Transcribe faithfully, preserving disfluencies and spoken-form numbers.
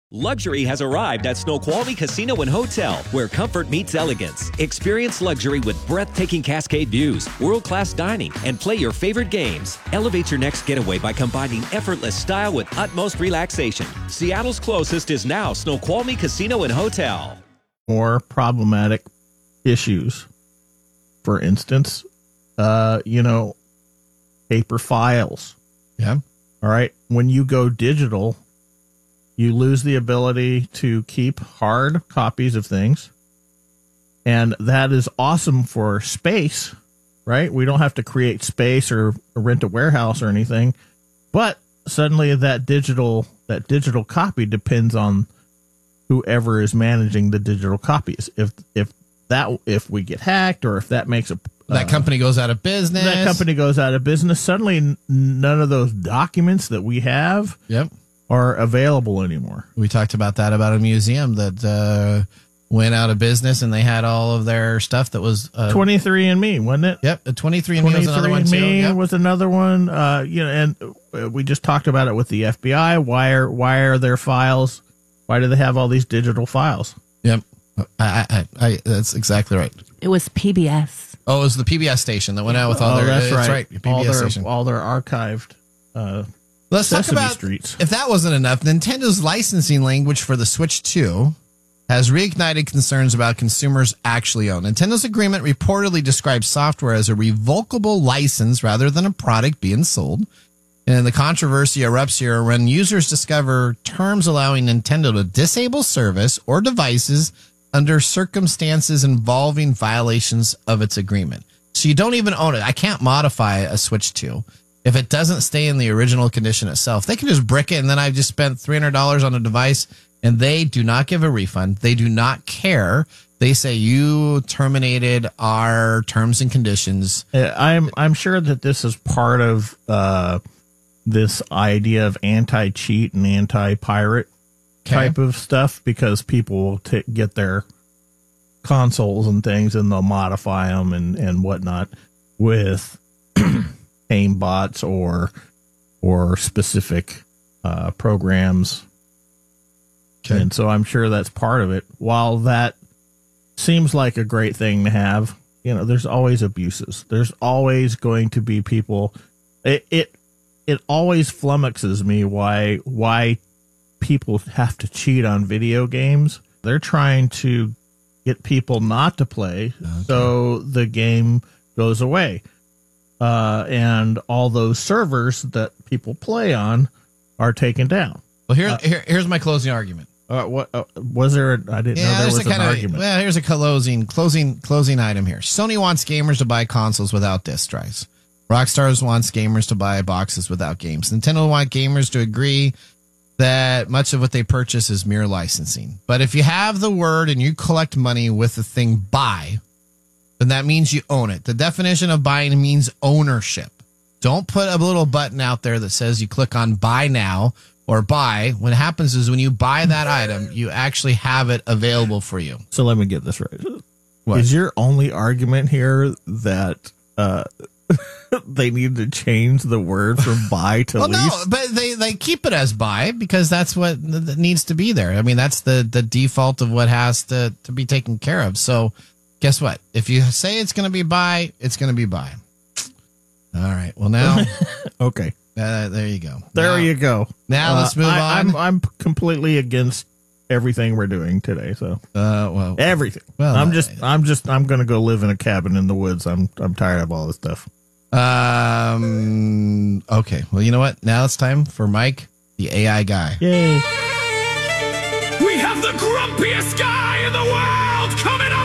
Luxury has arrived at Snoqualmie Casino and Hotel, where comfort meets elegance. Experience luxury with breathtaking cascade views, world-class dining, and play your favorite games. Elevate your next getaway by combining effortless style with utmost relaxation. Seattle's closest is now Snoqualmie Casino and Hotel. More problematic issues. For instance, uh, you know, paper files. Yeah. All right. When you go digital, you lose the ability to keep hard copies of things. And that is awesome for space, right? We don't have to create space or rent a warehouse or anything. But suddenly that digital that digital copy depends on whoever is managing the digital copies. If if that if we get hacked or if that makes a that uh, company goes out of business, that company goes out of business, suddenly n- none of those documents that we have Yep. are available anymore. We talked about that about a museum that uh, went out of business, and they had all of their stuff that was uh, twenty-three and me, wasn't it? Yep, a twenty-three and me was another one too. twenty-three and me yep. was another one. Uh, you know, and uh, we just talked about it with the F B I. Why are why are their files? Why do they have all these digital files? Yep, I, I, I that's exactly right. It was P B S. Oh, it was the P B S station that went out with all oh, their. That's right. right. P B S all their station. all their archived. Uh, Let's Sesame talk about Streets. If that wasn't enough, Nintendo's licensing language for the Switch two has reignited concerns about consumers actually own. Nintendo's agreement reportedly describes software as a revocable license rather than a product being sold. And the controversy erupts here when users discover terms allowing Nintendo to disable service or devices under circumstances involving violations of its agreement. So you don't even own it. I can't modify a Switch two. If it doesn't stay in the original condition itself, they can just brick it, and then I've just spent three hundred dollars on a device, and they do not give a refund. They do not care. They say you terminated our terms and conditions. I'm I'm sure that this is part of uh, this idea of anti-cheat and anti-pirate Okay. type of stuff, because people will t- get their consoles and things and they'll modify them and, and whatnot with aimbots or or specific uh, programs. Okay. And so I'm sure that's part of it. While that seems like a great thing to have, you know, there's always abuses. There's always going to be people. It it, it always flummoxes me why why people have to cheat on video games. They're trying to get people not to play, okay. so the game goes away. Uh, and all those servers that people play on are taken down. Well, here, uh, here here's my closing argument. Uh, what uh, was there? A, I didn't yeah, know there was a an kind of, argument. Well, here's a closing, closing, closing item here. Sony wants gamers to buy consoles without disc drives. Rockstar wants gamers to buy boxes without games. Nintendo wants gamers to agree that much of what they purchase is mere licensing. But if you have the word and you collect money with the thing buy, then that means you own it. The definition of buying means ownership. Don't put a little button out there that says you click on buy now or buy. What happens is when you buy that item, you actually have it available for you. So let me get this right. What? Is your only argument here that uh, they need to change the word from buy to well, lease? no, but they, they keep it as buy because that's what that needs to be there. I mean, that's the, the default of what has to, to be taken care of. So guess what? If you say it's going to be buy, it's going to be buy. All right. Well, now, okay. Uh, there you go. There now, you go. Now uh, let's move I, on. I'm, I'm completely against everything we're doing today. So, uh, well, everything. Well, I'm uh, just, I'm just, I'm going to go live in a cabin in the woods. I'm, I'm tired of all this stuff. Um. Okay. Well, you know what? Now it's time for Mike, the A I guy. Yay! We have the grumpiest guy in the world coming up.